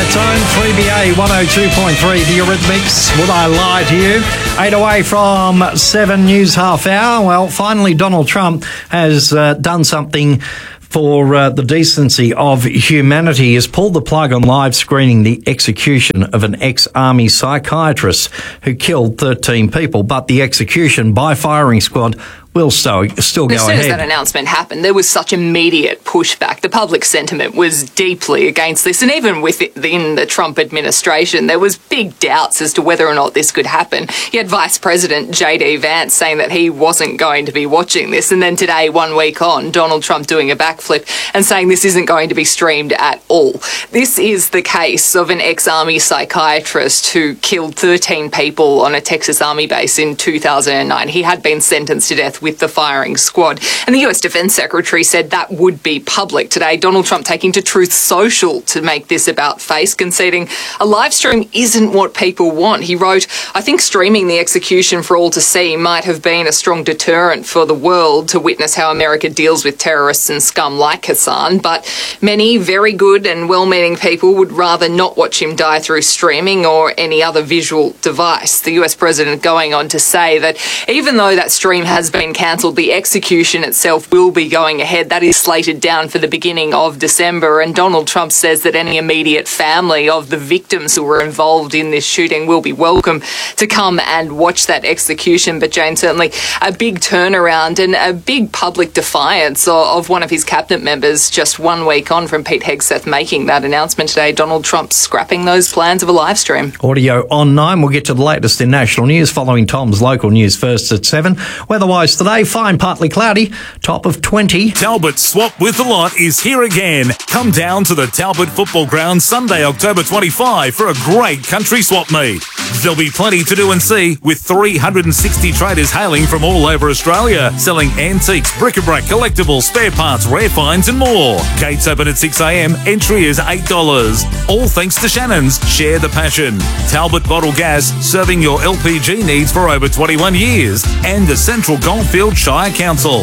Tone, 3BA 102.3, The Eurythmics. Would I lie to you? 8 away from 7 news half hour. Well, finally, Donald Trump has done something for the decency of humanity. He has pulled the plug on live screening the execution of an ex-army psychiatrist who killed 13 people. But the execution by firing squad will still go ahead. As soon as that announcement happened, there was such immediate pushback. The public sentiment was deeply against this, and even within the Trump administration, there was big doubts as to whether or not this could happen. You had Vice President J.D. Vance saying that he wasn't going to be watching this, and then today, 1 week on, Donald Trump doing a backflip and saying this isn't going to be streamed at all. This is the case of an ex-army psychiatrist who killed 13 people on a Texas Army base in 2009. He had been sentenced to death with the firing squad. And the US Defense Secretary said that would be public today. Donald Trump taking to Truth Social to make this about face, conceding a live stream isn't what people want. He wrote, "I think streaming the execution for all to see might have been a strong deterrent for the world to witness how America deals with terrorists and scum like Hassan, but many very good and well-meaning people would rather not watch him die through streaming or any other visual device." The US President going on to say that even though that stream has been cancelled, the execution itself will be going ahead. That is slated down for the beginning of December, and Donald Trump says that any immediate family of the victims who were involved in this shooting will be welcome to come and watch that execution. But Jane, certainly a big turnaround and a big public defiance of one of his cabinet members just 1 week on from Pete Hegseth making that announcement today. Donald Trump scrapping those plans of a live stream. Audio on 9. We'll get to the latest in national news following Tom's local news first at 7. Weather-wise today, fine, partly cloudy, top of 20. Talbot Swap with the Lot is here again. Come down to the Talbot Football Ground Sunday, October 25 for a great country swap meet. There'll be plenty to do and see with 360 traders hailing from all over Australia, selling antiques, bric-a-brac, collectibles, spare parts, rare finds and more. Gates open at 6 a.m, entry is $8. All thanks to Shannon's Share the Passion. Talbot Bottle Gas, serving your LPG needs for over 21 years. And the Central Goldfield Shire Council.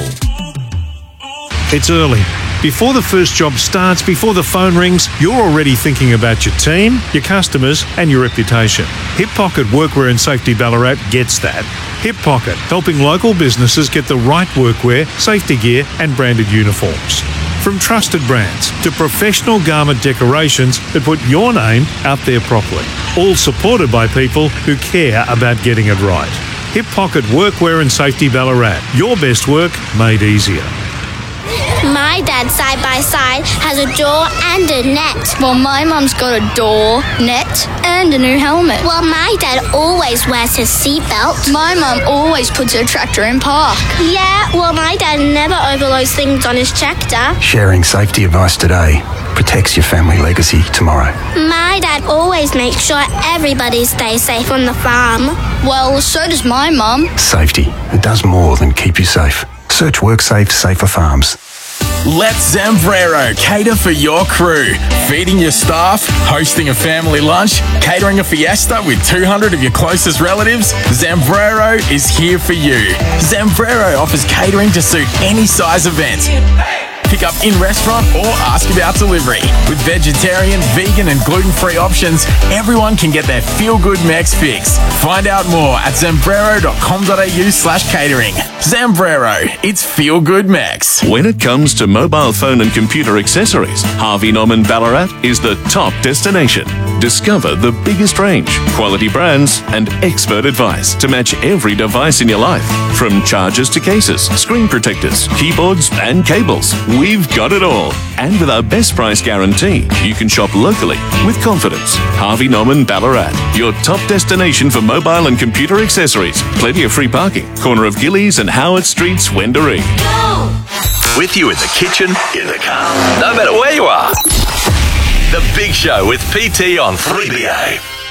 It's early. Before the first job starts, before the phone rings, you're already thinking about your team, your customers and your reputation. Hip Pocket Workwear and Safety Ballarat gets that. Hip Pocket, helping local businesses get the right workwear, safety gear and branded uniforms. From trusted brands to professional garment decorations that put your name out there properly. All supported by people who care about getting it right. Hip Pocket Workwear and Safety Ballarat. Your best work made easier. My dad's side-by-side has a door and a net. Well, my mum's got a door, net and a new helmet. Well, my dad always wears his seatbelt. My mum always puts her tractor in park. Yeah, well, my dad never overloads things on his tractor. Sharing safety advice today protects your family legacy tomorrow. My dad always makes sure everybody stays safe on the farm. Well, so does my mum. Safety. It does more than keep you safe. Search WorkSafe Safer Farms. Let Zambrero cater for your crew. Feeding your staff, hosting a family lunch, catering a fiesta with 200 of your closest relatives, Zambrero is here for you. Zambrero offers catering to suit any size event. Pick up in restaurant or ask about delivery. With vegetarian, vegan and gluten-free options, everyone can get their feel-good Mex fix. Find out more at zambrero.com.au/catering. Zambrero, it's feel-good Mex. When it comes to mobile phone and computer accessories, Harvey Norman Ballarat is the top destination. Discover the biggest range, quality brands and expert advice to match every device in your life. From chargers to cases, screen protectors, keyboards and cables. We've got it all. And with our best price guarantee, you can shop locally with confidence. Harvey Norman Ballarat, your top destination for mobile and computer accessories. Plenty of free parking. Corner of Gillies and Howard Streets, Wendouree. With you in the kitchen, in the car, no matter where you are. The Big Show with PT on 3BA.